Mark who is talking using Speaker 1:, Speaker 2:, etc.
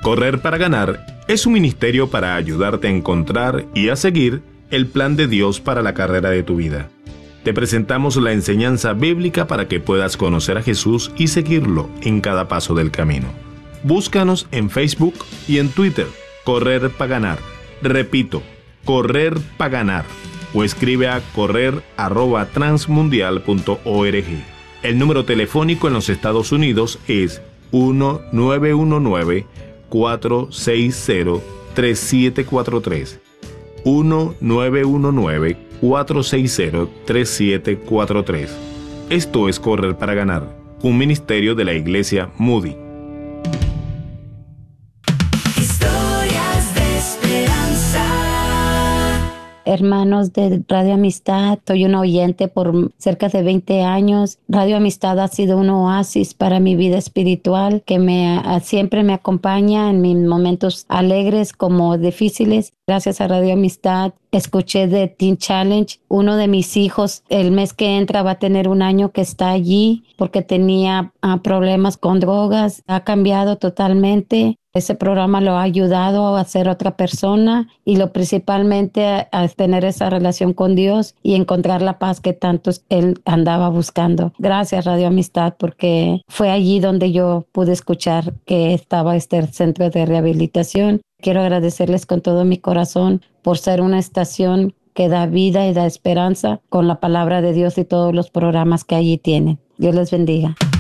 Speaker 1: Correr para Ganar es un ministerio para ayudarte a encontrar y a seguir el plan de Dios para la carrera de tu vida. Te presentamos la enseñanza bíblica para que puedas conocer a Jesús y seguirlo en cada paso del camino. Búscanos en Facebook y en Twitter, Correr para Ganar. Repito, Correr para Ganar. O escribe a correr@transmundial.org. El número telefónico en los Estados Unidos es 1-919-460-3743. 1-919-460-3743. Esto es Correr para Ganar, un ministerio de la Iglesia Moody.
Speaker 2: Historias de esperanza.
Speaker 3: Hermanos de Radio Amistad, soy una oyente por cerca de 20 años. Radio Amistad ha sido un oasis para mi vida espiritual que siempre me acompaña en mis momentos alegres como difíciles. Gracias a Radio Amistad escuché de Teen Challenge. Uno de mis hijos el mes que entra va a tener 1 año que está allí porque tenía problemas con drogas. Ha cambiado totalmente. Ese programa lo ha ayudado a ser otra persona y principalmente a tener esa relación con Dios y encontrar la paz que tanto él andaba buscando. Gracias Radio Amistad, porque fue allí donde yo pude escuchar que estaba este centro de rehabilitación. Quiero agradecerles con todo mi corazón por ser una estación que da vida y da esperanza con la palabra de Dios y todos los programas que allí tienen. Dios les bendiga.